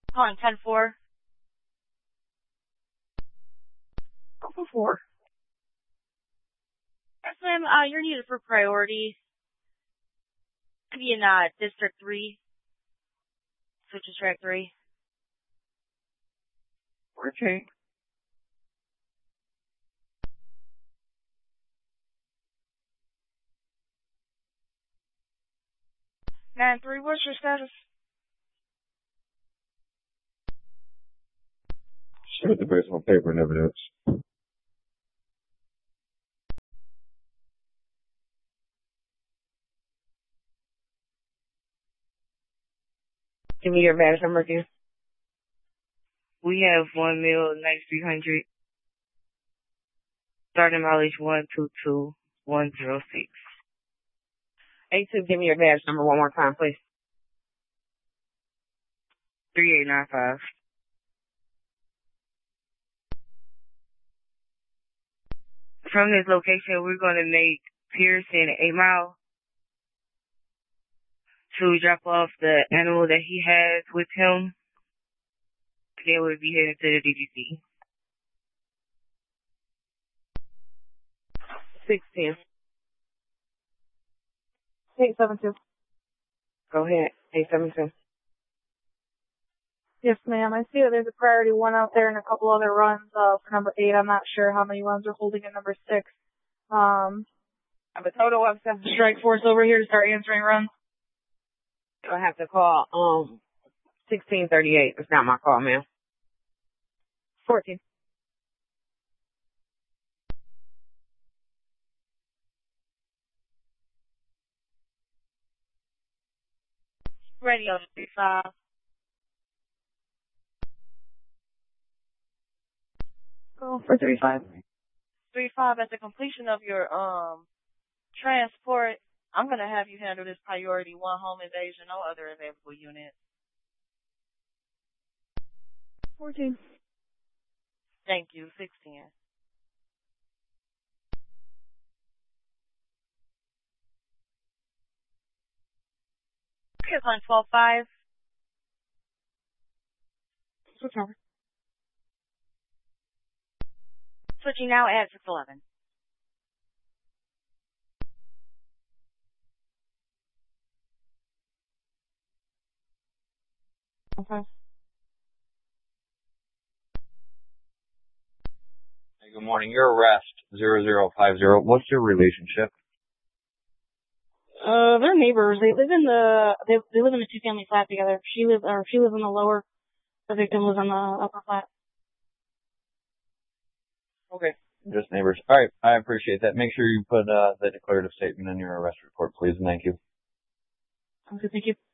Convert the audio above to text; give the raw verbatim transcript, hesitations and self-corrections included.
Calling ten four. ten four. Yes, ma'am. Uh, you're needed for priority. Be in uh, District three. Switch to track three. Okay. nine three, what's your status? Show the based on paper and evidence. Give me your badge number again. We have one mil ninety-three hundred. Starting mileage one two two one zero six. A two, give me your badge number one more time, please. three eight nine five. From this location, we're going to make Pearson eight Mile to drop off the animal that he has with him. They will be headed to the D G C. six ten. eight seven two. Go ahead. eight seven two. Yes, ma'am. I see that there's a priority one out there and a couple other runs uh, for number eight. I'm not sure how many runs are holding in number six. Um, I have a total of seven. Strike Force over here to start answering runs. I have to call um sixteen thirty-eight. It's not my call, ma'am. fourteen. Radio three five. Go for three five. three five, at the completion of your um transport, I'm going to have you handle this priority one home invasion, no other available unit. fourteen. Thank you. six ten. Here's on twelve five. Switch over. Switching now at six eleven. Okay. Hey, good morning. Your arrest, zero zero five zero. What's your relationship? Uh, they're neighbors. They live in the they they live in a two family flat together. She lives or she lives in the lower. The victim lives on the upper flat. Okay. Just neighbors. All right. I appreciate that. Make sure you put uh, the declarative statement in your arrest report, please, and thank you. Okay, thank you.